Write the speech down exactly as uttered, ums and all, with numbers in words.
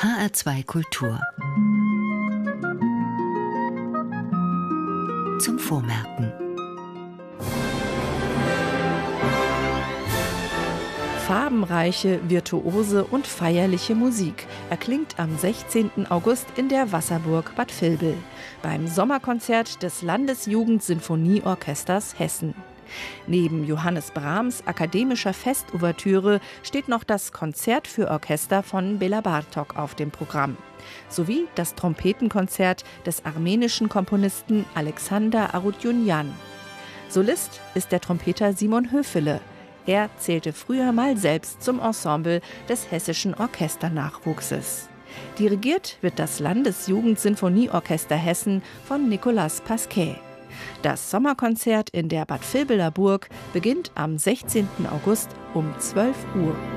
H R zwei Kultur. Zum Vormerken. Farbenreiche, virtuose und feierliche Musik erklingt am sechzehnten August in der Wasserburg Bad Vilbel beim Sommerkonzert des Landesjugendsinfonieorchesters Hessen. Neben Johannes Brahms akademischer Festouvertüre steht noch das Konzert für Orchester von Bela Bartok auf dem Programm, sowie das Trompetenkonzert des armenischen Komponisten Alexander Arutjunjan. Solist ist der Trompeter Simon Höfele. Er zählte früher mal selbst zum Ensemble des hessischen Orchesternachwuchses. Dirigiert wird das Landesjugendsinfonieorchester Hessen von Nicolas Pasquet. Das Sommerkonzert in der Bad Vilbeler Burg beginnt am sechzehnten August um zwölf Uhr.